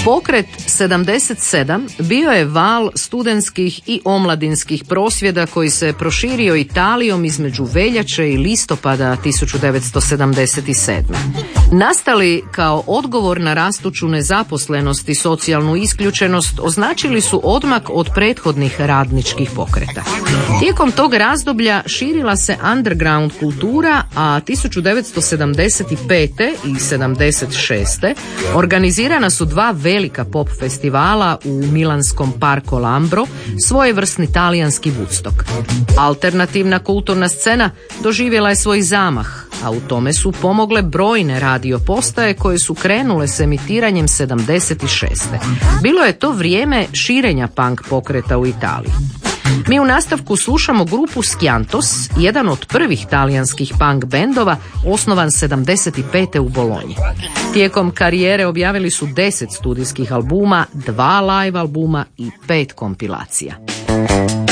Pokret 77 bio je val studentskih i omladinskih prosvjeda koji se proširio Italijom između veljače i listopada 1977. Nastali kao odgovor na rastuću nezaposlenost i socijalnu isključenost, označili su odmak od prethodnih radničkih pokreta. Tijekom tog razdoblja širila se underground kultura, a 1975. i 76. organizirana su dva velika pop festivala u milanskom Parco Lambro, svojevrsni talijanski Woodstock. Alternativna kulturna scena doživjela je svoj zamah, a u tome su pomogle brojne radio postaje koje su krenule s emitiranjem 76. Bilo je to vrijeme širenja punk pokreta u Italiji. Mi u nastavku slušamo grupu Sciantos, jedan od prvih talijanskih punk bendova, osnovan 75. u Bolonji. Tijekom karijere objavili su 10 studijskih albuma, 2 live albuma i 5 kompilacija.